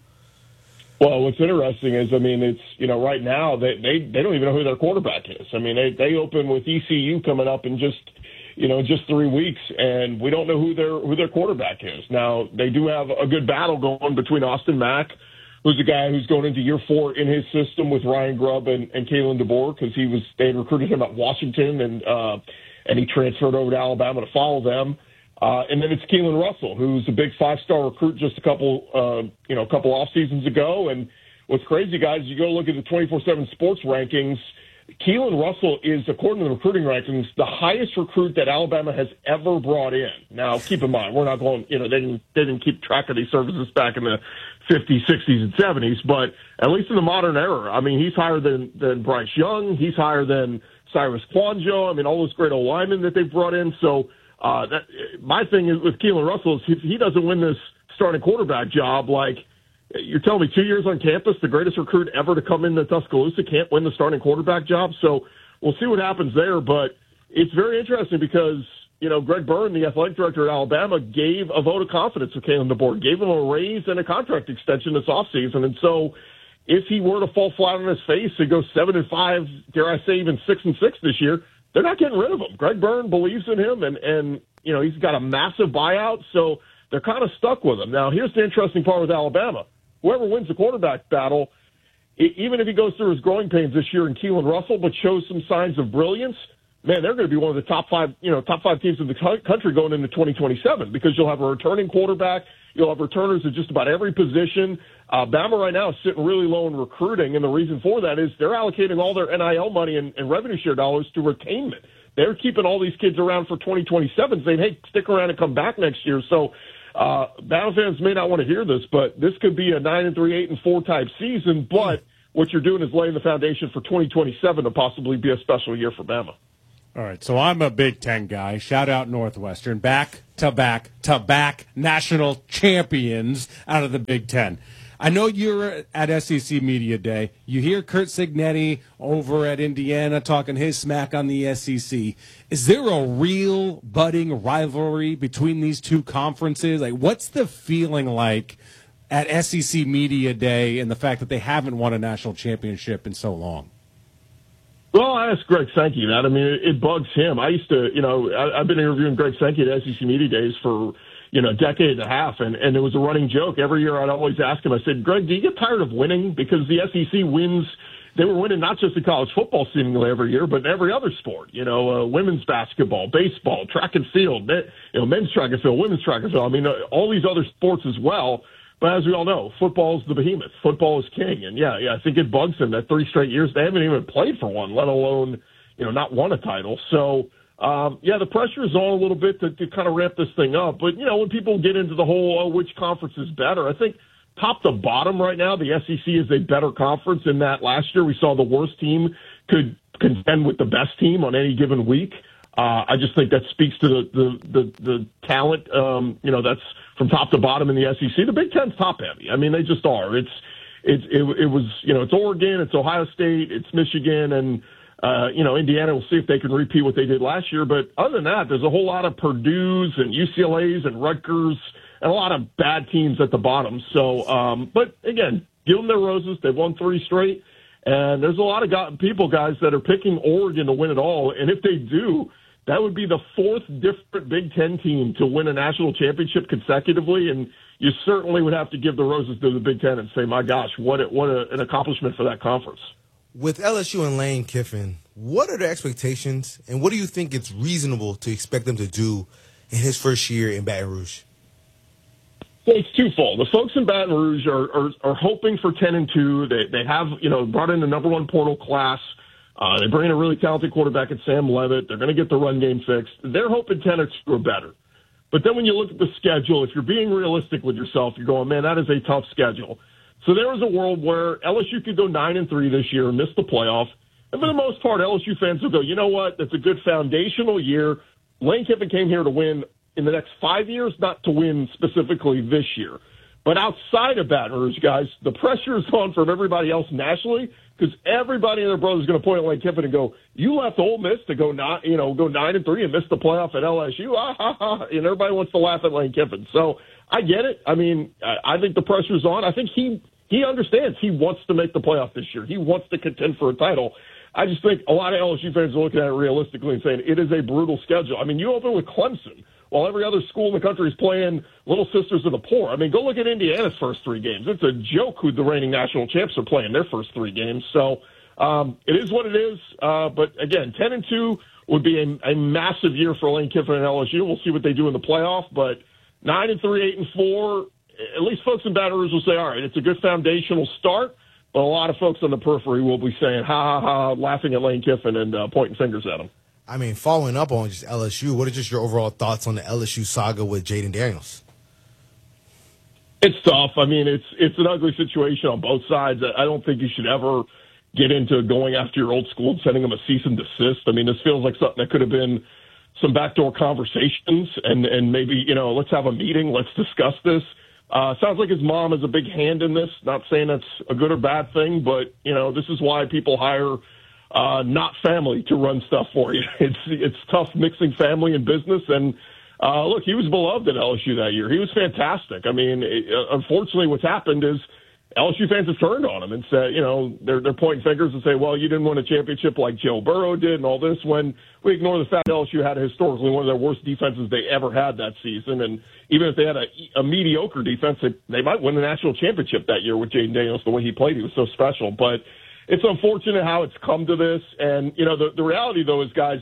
Well, what's interesting is, I mean, it's, you know, right now, they, they, they don't even know who their quarterback is. I mean, they, they open with E C U coming up in just, you know, just three weeks, and we don't know who their who their quarterback is. Now, they do have a good battle going between Austin Mack, who's a guy who's going into year four in his system with Ryan Grubb and, and Kalen DeBoer, because he was they had recruited him at Washington, and uh, and he transferred over to Alabama to follow them. Uh, and then it's Keelan Russell, who's a big five-star recruit just a couple, uh, you know, a couple off seasons ago. And what's crazy, guys, you go look at the twenty-four seven sports rankings. Keelan Russell is, according to the recruiting rankings, the highest recruit that Alabama has ever brought in. Now, keep in mind, we're not going, you know, they didn't, they didn't keep track of these services back in the fifties, sixties, and seventies, but at least in the modern era, I mean, he's higher than, than Bryce Young. He's higher than Cyrus Kwanjo. I mean, all those great old linemen that they've brought in. So, uh, that, my thing is with Keelan Russell is if he doesn't win this starting quarterback job, like, you're telling me two years on campus, the greatest recruit ever to come into Tuscaloosa can't win the starting quarterback job. So we'll see what happens there. But it's very interesting because, you know, Greg Byrne, the athletic director at Alabama, gave a vote of confidence to Kalen DeBoer, gave him a raise and a contract extension this offseason. And so if he were to fall flat on his face and go seven and five, dare I say even six and six this year, they're not getting rid of him. Greg Byrne believes in him, and, and you know, he's got a massive buyout. So they're kind of stuck with him. Now, here's the interesting part with Alabama. Whoever wins the quarterback battle, even if he goes through his growing pains this year in Keelan Russell, but shows some signs of brilliance, man, they're going to be one of the top five, you know, top five teams in the country going into twenty twenty-seven because you'll have a returning quarterback. You'll have returners at just about every position. Uh, Bama right now is sitting really low in recruiting, and the reason for that is they're allocating all their N I L money and, and revenue share dollars to retainment. They're keeping all these kids around for twenty twenty-seven, saying, hey, stick around and come back next year. So uh, Bama fans may not want to hear this, but this could be a nine and three, eight and four type season, but what you're doing is laying the foundation for twenty twenty-seven to possibly be a special year for Bama. All right, so I'm a Big Ten guy. Shout out Northwestern. Back to back to back national champions out of the Big Ten. I know you're at S E C Media Day. You hear Curt Cignetti over at Indiana talking his smack on the S E C. Is there a real budding rivalry between these two conferences? Like, what's the feeling like at S E C Media Day and the fact that they haven't won a national championship in so long? Well, I asked Greg Sankey that. I mean, it, it bugs him. I used to, you know, I, I've been interviewing Greg Sankey at S E C Media Days for, you know, a decade and a half, and, and it was a running joke. Every year I'd always ask him, I said, Greg, do you get tired of winning? Because the S E C wins, they were winning not just in college football seemingly every year, but in every other sport, you know, uh, women's basketball, baseball, track and field, you know, men's track and field, women's track and field. I mean, uh, all these other sports as well. But as we all know, football is the behemoth. Football is king. And, yeah, yeah, I think it bugs him that three straight years they haven't even played for one, let alone, you know, not won a title. So, um, yeah, the pressure is on a little bit to, to kind of ramp this thing up. But, you know, when people get into the whole, oh, which conference is better, I think top to bottom right now, the S E C is a better conference in that last year we saw the worst team could contend with the best team on any given week. Uh, I just think that speaks to the, the, the, the talent, um, you know, that's from top to bottom in the S E C. The Big Ten's top heavy. I mean, they just are. It's, it's, it, it was, you know, it's Oregon, it's Ohio State, it's Michigan, and, uh, you know, Indiana. We'll see if they can repeat what they did last year. But other than that, there's a whole lot of Purdue's and U C L A's and Rutgers and a lot of bad teams at the bottom. So, um, but again, give them their roses. They've won three straight. And there's a lot of guys, people, guys, that are picking Oregon to win it all. And if they do, that would be the fourth different Big Ten team to win a national championship consecutively, and you certainly would have to give the roses to the Big Ten and say, my gosh, what a, what a, an accomplishment for that conference. With L S U and Lane Kiffin, what are the expectations, and what do you think it's reasonable to expect them to do in his first year in Baton Rouge? Well, it's twofold. The folks in Baton Rouge are, are, are hoping for ten and two. They, they have, you know, brought in the number one portal class. Uh, they bring in a really talented quarterback in Sam Levitt. They're going to get the run game fixed. They're hoping ten or two are better. But then when you look at the schedule, if you're being realistic with yourself, you're going, man, that is a tough schedule. So there is a world where L S U could go nine and three this year and miss the playoff. And for the most part, L S U fans will go, you know what? That's a good foundational year. Lane Kiffin came here to win in the next five years, not to win specifically this year. But outside of Baton Rouge, guys, the pressure is on from everybody else nationally because everybody and their brother is going to point at Lane Kiffin and go, you left Ole Miss to go not, you know, go nine and three and miss the playoff at L S U. Ah, ha, ha. And everybody wants to laugh at Lane Kiffin. So I get it. I mean, I, I think the pressure's on. I think he he understands. He wants to make the playoff this year. He wants to contend for a title. I just think a lot of L S U fans are looking at it realistically and saying it is a brutal schedule. I mean, you open with Clemson while every other school in the country is playing Little Sisters of the Poor. I mean, go look at Indiana's first three games. It's a joke who the reigning national champs are playing their first three games. So um, it is what it is. Uh, but, again, ten and two would be a, a massive year for Lane Kiffin and L S U. We'll see what they do in the playoff. But nine and three, eight and four, at least folks in Baton Rouge will say, all right, it's a good foundational start. But a lot of folks on the periphery will be saying, ha, ha, ha, laughing at Lane Kiffin and uh, pointing fingers at him. I mean, following up on just L S U, what are just your overall thoughts on the L S U saga with Jaden Daniels? It's tough. I mean, it's it's an ugly situation on both sides. I don't think you should ever get into going after your old school and sending them a cease and desist. I mean, this feels like something that could have been some backdoor conversations and, and maybe, you know, let's have a meeting, let's discuss this. Uh, sounds like his mom has a big hand in this. Not saying that's a good or bad thing, but, you know, this is why people hire uh, not family to run stuff for you. It's it's tough mixing family and business. And, uh, look, he was beloved at L S U that year. He was fantastic. I mean, it, unfortunately, what's happened is L S U fans have turned on him and said, you know, they're, they're pointing fingers and say, well, you didn't win a championship like Joe Burrow did and all this, when we ignore the fact L S U had historically one of their worst defenses they ever had that season. And even if they had a, a mediocre defense, they, they might win the national championship that year with Jaden Daniels. The way he played, he was so special. But it's unfortunate how it's come to this. And, you know, the, the reality, though, is, guys,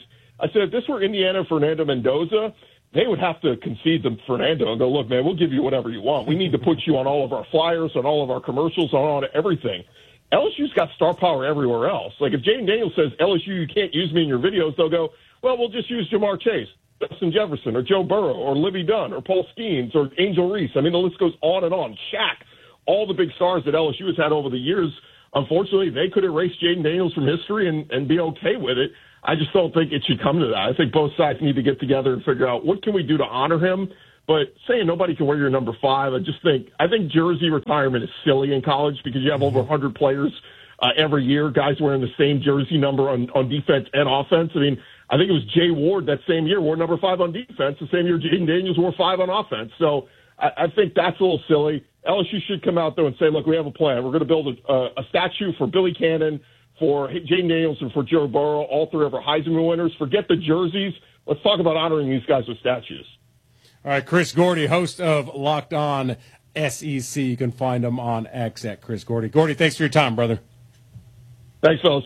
I said, if this were Indiana, Fernando Mendoza, they would have to concede to Fernando and go, look, man, we'll give you whatever you want. We need to put you on all of our flyers, on all of our commercials, on all everything. L S U's got star power everywhere else. Like if Jaden Daniels says, L S U, you can't use me in your videos, they'll go, well, we'll just use Jamar Chase, Justin Jefferson, or Joe Burrow, or Livy Dunn, or Paul Skeens, or Angel Reese. I mean, the list goes on and on. Shaq, all the big stars that L S U has had over the years, unfortunately, they could erase Jaden Daniels from history and, and be okay with it. I just don't think it should come to that. I think both sides need to get together and figure out what can we do to honor him. But saying nobody can wear your number five, I just think I think jersey retirement is silly in college because you have over one hundred players uh, every year, guys wearing the same jersey number on, on defense and offense. I mean, I think it was Jay Ward that same year wore number five on defense, the same year Jaden Daniels wore five on offense. So I, I think that's a little silly. L S U should come out there and say, look, we have a plan. We're going to build a, a, a statue for Billy Cannon, for Jaden Daniels, and for Joe Burrow, all three of our Heisman winners. Forget the jerseys. Let's talk about honoring these guys with statues. All right, Chris Gordy, host of Locked On S E C. You can find him on X at Chris Gordy. Gordy, thanks for your time, brother. Thanks, fellas.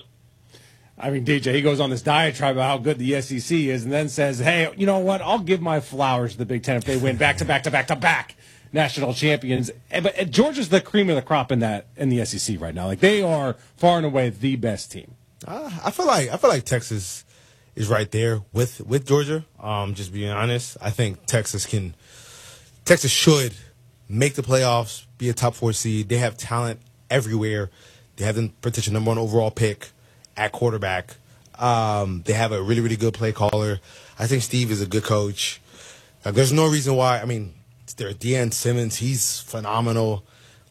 I mean, D J, he goes on this diatribe about how good the S E C is and then says, hey, you know what? I'll give my flowers to the Big Ten if they win back-to-back to back-to-back national champions. But Georgia's the cream of the crop in that in the S E C right now. Like, they are far and away the best team. Uh, I feel like I feel like Texas is right there with with Georgia. Um, just being honest, I think Texas can, Texas should make the playoffs, be a top four seed. They have talent everywhere. They have the potential number one overall pick at quarterback. Um, they have a really really good play caller. I think Steve is a good coach. Like, there's no reason why. I mean, there's Deion Simmons. He's phenomenal.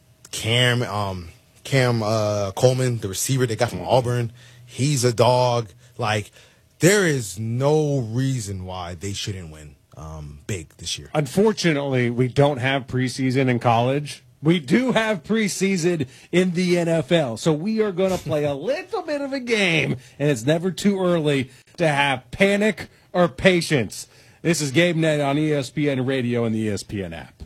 Cam um, Cam uh, Coleman, the receiver they got from Auburn, he's a dog. Like, there is no reason why they shouldn't win um, big this year. Unfortunately, we don't have preseason in college. We do have preseason in the N F L. So we are going to play a little bit of a game, and it's never too early to have panic or patience. This is Gabe Net on E S P N Radio and the E S P N app.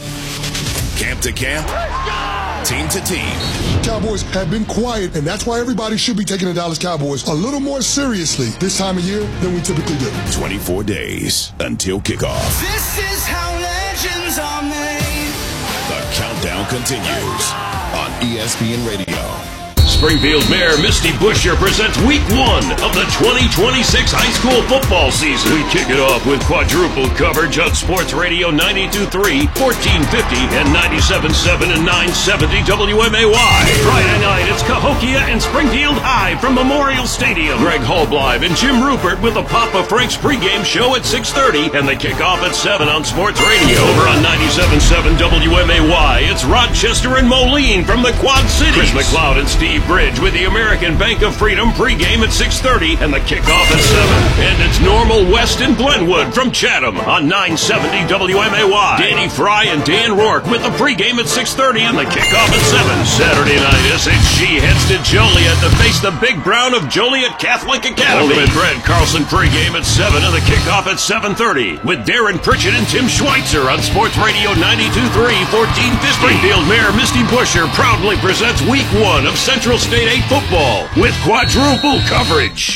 Camp to camp, team to team. Cowboys have been quiet, and that's why everybody should be taking the Dallas Cowboys a little more seriously this time of year than we typically do. twenty-four days until kickoff. This is how legends are made. The countdown continues on E S P N Radio. Springfield Mayor Misty Buscher presents week one of the twenty twenty-six high school football season. We kick it off with quadruple coverage on Sports Radio ninety-two point three, fourteen fifty, and ninety-seven point seven and nine seventy W M A Y. Friday night, it's Cahokia and Springfield High from Memorial Stadium. Greg Hallblive and Jim Rupert with the Papa Frank's pregame show at six thirty, and the kickoff at seven on Sports Radio. Over on ninety-seven point seven W M A Y, it's Rochester and Moline from the Quad Cities. Chris McLeod and Steve Bridge with the American Bank of Freedom pregame at six thirty and the kickoff at seven. And it's Normal West and Glenwood from Chatham on nine seventy W M A Y. Danny Fry and Dan Rourke with the pregame at six thirty and the kickoff at seven. Saturday night, S H G heads to Joliet to face the Big Brown of Joliet Catholic Academy. Ultimate Brad Carlson pregame at seven and the kickoff at seven thirty with Darren Pritchett and Tim Schweitzer on Sports Radio ninety-two point three, fourteen fifty. Springfield Mayor Misty Buscher proudly presents week one of Central State eight football with quadruple coverage.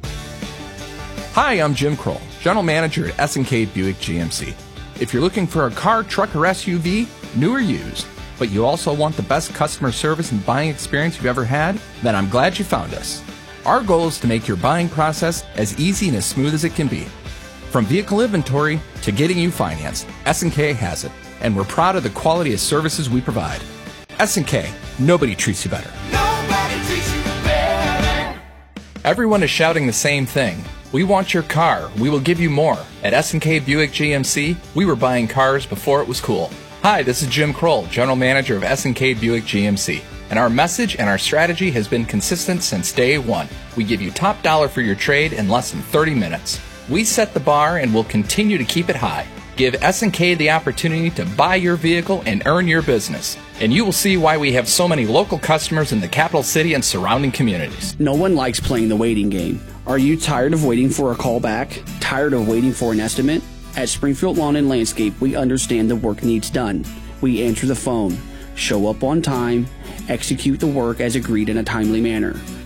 Hi, I'm Jim Kroll, General Manager at S and K Buick G M C. If you're looking for a car, truck, or S U V, new or used, but you also want the best customer service and buying experience you've ever had, then I'm glad you found us. Our goal is to make your buying process as easy and as smooth as it can be. From vehicle inventory to getting you financed, S and K has it, and we're proud of the quality of services we provide. S and K, nobody treats you better. Nobody treats you better. Everyone is shouting the same thing. We want your car. We will give you more. At S and K Buick G M C, we were buying cars before it was cool. Hi, this is Jim Kroll, General Manager of S and K Buick G M C. And our message and our strategy has been consistent since day one. We give you top dollar for your trade in less than thirty minutes. We set the bar and will continue to keep it high. Give S and K the opportunity to buy your vehicle and earn your business. And you will see why we have so many local customers in the capital city and surrounding communities. No one likes playing the waiting game. Are you tired of waiting for a call back? Tired of waiting for an estimate? At Springfield Lawn and Landscape, we understand the work needs done. We answer the phone, show up on time, execute the work as agreed in a timely manner.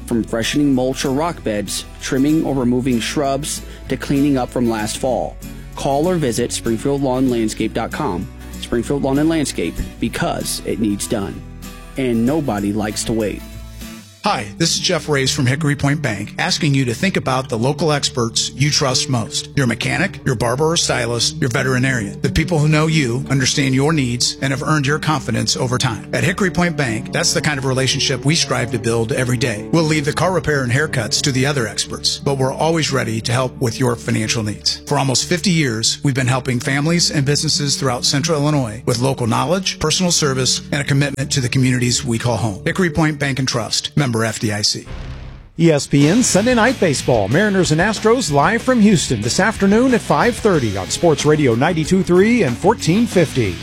From freshening mulch or rock beds, trimming or removing shrubs, to cleaning up from last fall. Call or visit Springfield Lawn Landscape dot com. Springfield Lawn and Landscape, because it needs done. And nobody likes to wait. Hi, this is Jeff Reyes from Hickory Point Bank, asking you to think about the local experts you trust most. Your mechanic, your barber or stylist, your veterinarian. The people who know you, understand your needs, and have earned your confidence over time. At Hickory Point Bank, that's the kind of relationship we strive to build every day. We'll leave the car repair and haircuts to the other experts, but we're always ready to help with your financial needs. For almost fifty years, we've been helping families and businesses throughout Central Illinois with local knowledge, personal service, and a commitment to the communities we call home. Hickory Point Bank and Trust, member F D I C. E S P N Sunday Night Baseball. Mariners and Astros live from Houston this afternoon at five thirty on Sports Radio ninety-two point three and fourteen fifty.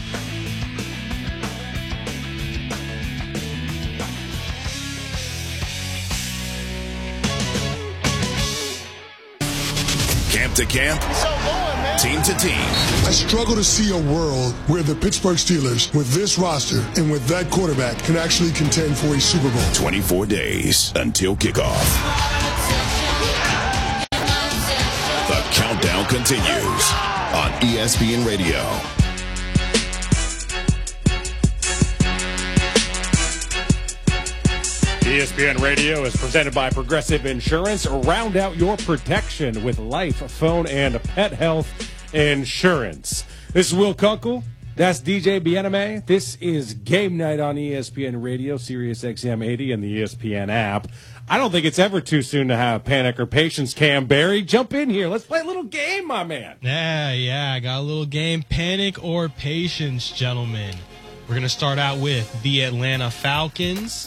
Camp to camp, team to team. I struggle to see a world where the Pittsburgh Steelers, with this roster and with that quarterback, can actually contend for a Super Bowl. twenty-four days until kickoff. The countdown continues on E S P N Radio. E S P N Radio is presented by Progressive Insurance. Round out your protection with life, phone, and pet health insurance. This is Will Kunkel. That's D J Bieneme. This is Game Night on E S P N Radio, Sirius X M eighty, and the E S P N app. I don't think it's ever too soon to have panic or patience. Cam Barry, jump in here. Let's play a little game, my man. Yeah, yeah, I got a little game. Panic or patience, gentlemen. We're going to start out with the Atlanta Falcons.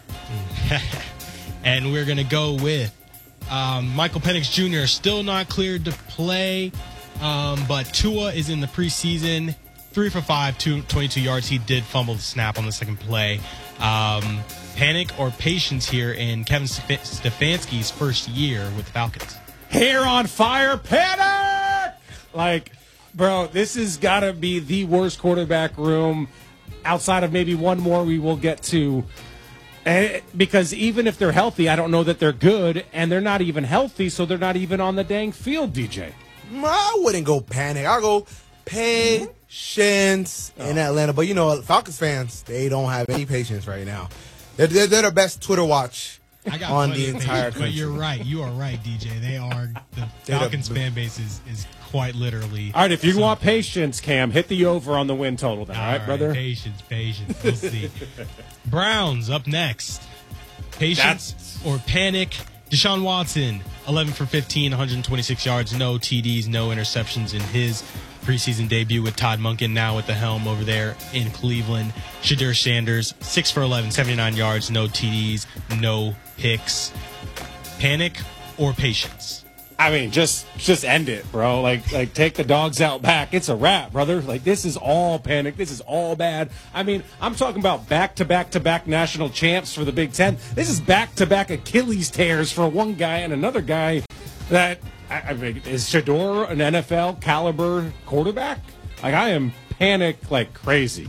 And we're going to go with um, Michael Penix Junior still not cleared to play, um, but Tua is in the preseason. Three for five, two, twenty-two yards. He did fumble the snap on the second play. Um, panic or patience here in Kevin Stefanski's first year with the Falcons. Hair on fire, panic! Like, bro, this has got to be the worst quarterback room outside of maybe one more we will get to. And because even if they're healthy, I don't know that they're good, and they're not even healthy, so they're not even on the dang field, D J. I wouldn't go panic. I'll go patience in Atlanta. But, you know, Falcons fans, they don't have any patience right now. They're, they're, they're the best Twitter watch I got on plenty the of entire patience, country. But you're right. You are right, D J. They are the They're Falcons the- fan base is, is quite literally. All right, if you want patience, Cam, hit the over on the win total then, all right, All brother? right, patience, patience. We'll see. Browns up next. Patience That's- or panic. Deshaun Watson, eleven for fifteen, one hundred twenty-six yards, no T Ds, no interceptions in his preseason debut with Todd Monken now at the helm over there in Cleveland. Shadur Sanders, six for eleven, seventy-nine yards, no T Ds, no picks. Panic or patience? I mean, just just end it, bro. Like, like take the dogs out back. It's a wrap, brother. Like, this is all panic. This is all bad. I mean, I'm talking about back-to-back-to-back national champs for the Big Ten. This is back-to-back Achilles tears for one guy and another guy that, I, I mean, is Shador an N F L caliber quarterback? Like, I am panicked like crazy.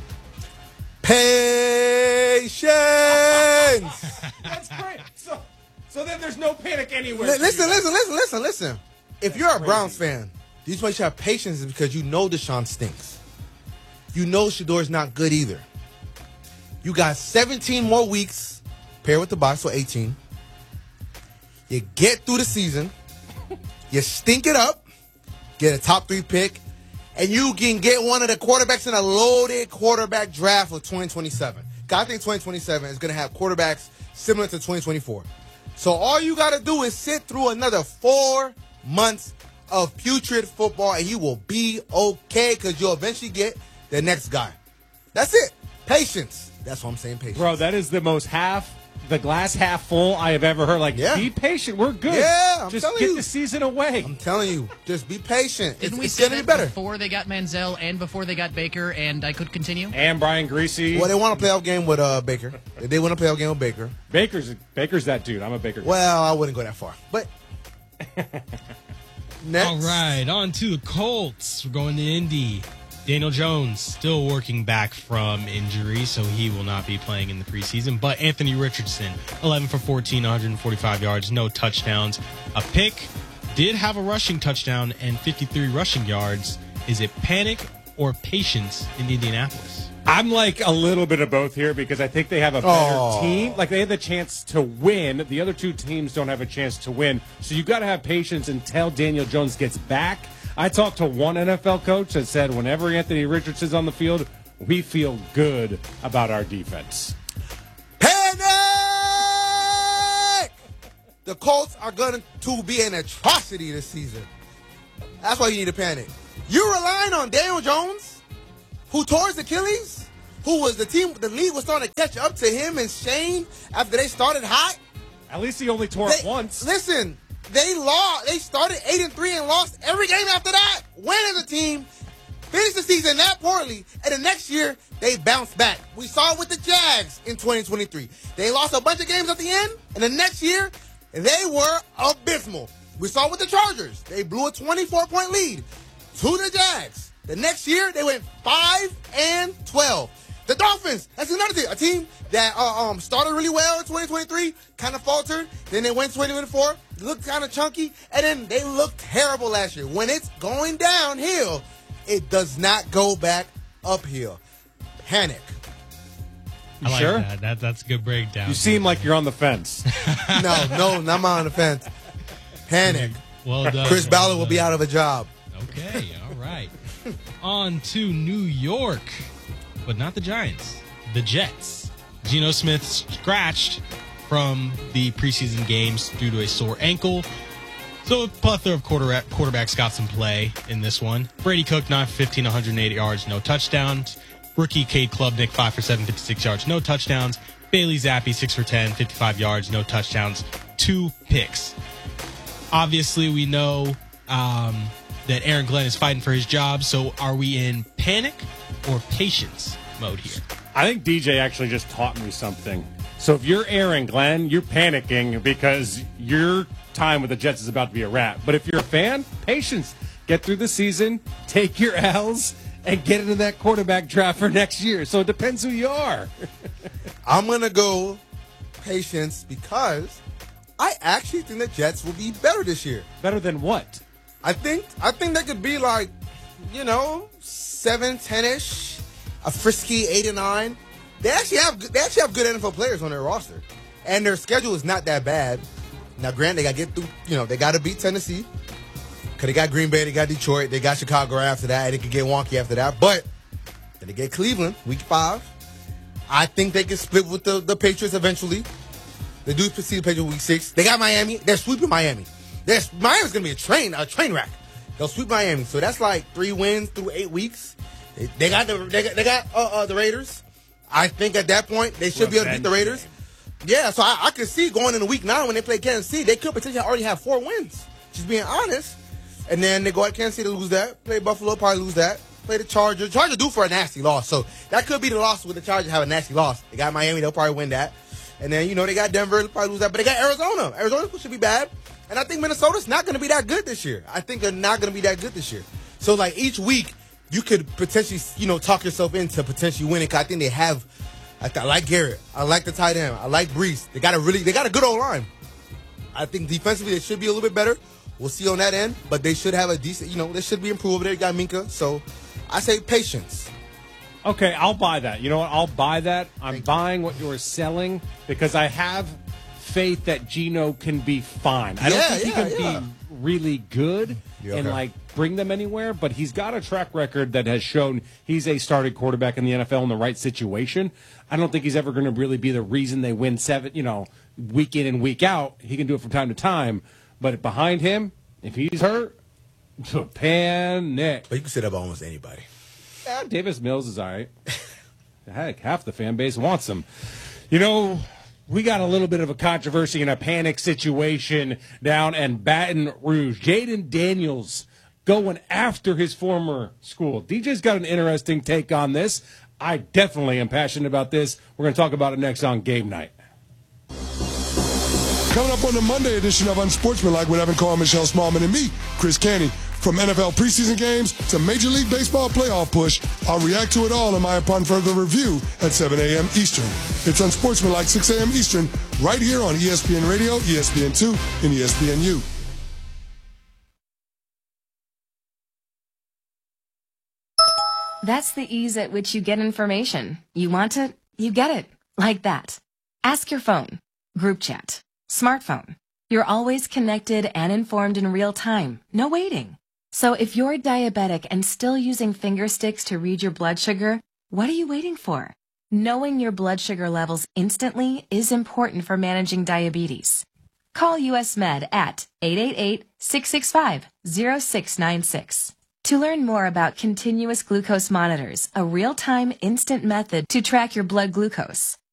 Patience! That's great. So, so then there's no panic anywhere. Li- listen, listen, listen, listen, listen. If you're a Browns fan, the reason why you should have patience is because you know Deshaun stinks. You know Shador's not good either. You got seventeen more weeks paired with the bye, so eighteen. You get through the season. You stink it up. Get a top three pick. And you can get one of the quarterbacks in a loaded quarterback draft for twenty twenty-seven. I think twenty twenty-seven is going to have quarterbacks similar to twenty twenty-four. So all you got to do is sit through another four months of putrid football, and you will be okay because you'll eventually get the next guy. That's it. Patience. That's what I'm saying, patience. Bro, that is the most half, the glass half full I have ever heard. Like, Yeah. be patient. We're good. Yeah, I'm Just telling get you. the season away. I'm telling you, just be patient. Didn't it's we it's say going to that be better. before they got Manziel and before they got Baker, and I could continue? And Brian Greasy. Well, they want a playoff game with uh, Baker. They want a playoff game with Baker. Baker's Baker's that dude. I'm a Baker guy. Well, I wouldn't go that far. But next. All right, on to the Colts. We're going to Indy. Daniel Jones still working back from injury, so he will not be playing in the preseason. But Anthony Richardson, eleven for fourteen, one hundred forty-five yards, no touchdowns. A pick, did have a rushing touchdown and fifty-three rushing yards. Is it panic or patience in Indianapolis? I'm like a little bit of both here because I think they have a better Oh. team. Like, they have the chance to win. The other two teams don't have a chance to win. So you got to have patience until Daniel Jones gets back. I talked to one N F L coach that said whenever Anthony Richardson's on the field, we feel good about our defense. Panic! The Colts are going to be an atrocity this season. That's why you need to panic. You're relying on Daniel Jones, who tore his Achilles, who was the team, the league was starting to catch up to him and Shane after they started hot. At least he only tore They- it once. Listen, they lost. They started eight and three and lost every game after that. Went as a team, finished the season that poorly, and the next year they bounced back. We saw it with the Jags in twenty twenty-three. They lost a bunch of games at the end, and the next year they were abysmal. We saw it with the Chargers. They blew a twenty-four point lead to the Jags. The next year they went five and twelve. The Dolphins, that's another team, a team that uh, um, started really well in twenty twenty-three, kind of faltered. Then they went twenty twenty-four, looked kind of chunky, and then they looked terrible last year. When it's going downhill, it does not go back uphill. Panic. You I like sure? that. that. That's a good breakdown. You seem like you're on the fence. No, no, I'm not on the fence. Panic. Well done. Chris well Ballard will be done. out of a job. Okay, all right. On to New York, but not the Giants. The Jets. Geno Smith scratched from the preseason games due to a sore ankle. So a plethora of quarterback, quarterbacks got some play in this one. Brady Cook, nine for fifteen, one hundred eighty yards, no touchdowns. Rookie Cade Klubnik, five for seven, fifty-six yards, no touchdowns. Bailey Zappi, six for ten, fifty-five yards, no touchdowns, two picks. Obviously, we know um, that Aaron Glenn is fighting for his job, so are we in panic or patience mode here? I think D J actually just taught me something. So if you're Aaron Glenn, you're panicking because your time with the Jets is about to be a wrap. But if you're a fan, patience. Get through the season, take your L's, and get into that quarterback draft for next year. So it depends who you are. I'm going to go patience because I actually think the Jets will be better this year. Better than what? I think I think they could be like, you know, seven, ten-ish, a frisky eight and nine. They actually have they actually have good N F L players on their roster, and their schedule is not that bad. Now, granted, they got to get through. You know, they got to beat Tennessee because they got Green Bay, they got Detroit, they got Chicago after that, and it could get wonky after that. But then they get Cleveland week five. I think they can split with the, the Patriots eventually. They do see the Patriots week six. They got Miami. They're sweeping Miami. They're, Miami's gonna be a train a train wreck. They'll sweep Miami. So that's like three wins through eight weeks. They, they got the they got, they got uh, uh, the Raiders. I think at that point they should be able to beat the Raiders. Yeah, so I, I could see going into week nine when they play Kansas City, they could potentially already have four wins. Just being honest. And then they go at Kansas City to lose that. Play Buffalo, probably lose that. Play the Chargers. Chargers due for a nasty loss. So that could be the loss with the Chargers have a nasty loss. They got Miami, they'll probably win that. And then, you know, they got Denver, they'll probably lose that. But they got Arizona. Arizona should be bad. And I think Minnesota's not going to be that good this year. I think they're not going to be that good this year. So, like, each week, you could potentially, you know, talk yourself into potentially winning. Cause I think they have, I, th- I like Garrett. I like the tight end. I like Brees. They got a really, they got a good old line. I think defensively they should be a little bit better. We'll see on that end. But they should have a decent, you know, they should be improved over there. You got Minka. So, I say patience. Okay, I'll buy that. You know what? I'll buy that. I'm buying what you're selling because I have faith that Geno can be fine. I don't Yeah, think yeah, he can yeah. be really good Yeah, and okay. like bring them anywhere, but he's got a track record that has shown he's a starting quarterback in the N F L in the right situation. I don't think he's ever going to really be the reason they win seven, you know, week in and week out. He can do it from time to time, but behind him, if he's hurt, panic. But you can say that about almost anybody. Yeah, Davis Mills is all right. Heck, half the fan base wants him. You know, we got a little bit of a controversy and a panic situation down in Baton Rouge. Jaden Daniels going after his former school. D J's got an interesting take on this. I definitely am passionate about this. We're going to talk about it next on Game Night. Coming up on the Monday edition of Unsportsmanlike with Evan Carr, Michelle Smallman, and me, Chris Canty. From N F L preseason games to Major League Baseball playoff push, I'll react to it all in my Upon Further Review at seven a.m. Eastern. It's Unsportsmanlike, six a.m. Eastern, right here on E S P N Radio, E S P N two, and E S P N U. That's the ease at which you get information. You want it, you get it. Like that. Ask your phone. Group chat. Smartphone. You're always connected and informed in real time. No waiting. So if you're diabetic and still using finger sticks to read your blood sugar, what are you waiting for? Knowing your blood sugar levels instantly is important for managing diabetes. Call U S Med at eight eight eight, six six five, zero six nine six. To learn more about continuous glucose monitors, a real-time instant method to track your blood glucose.